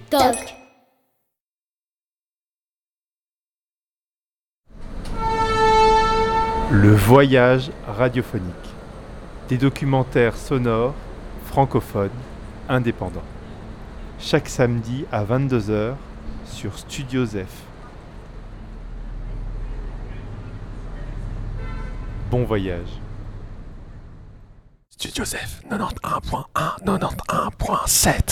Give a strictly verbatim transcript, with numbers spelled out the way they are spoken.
Toc. Le voyage radiophonique. Des documentaires sonores, francophones, indépendants. Chaque samedi à vingt-deux heures sur Studio Zef. Bon voyage. Studio Zef, quatre-vingt-onze point un, quatre-vingt-onze point sept.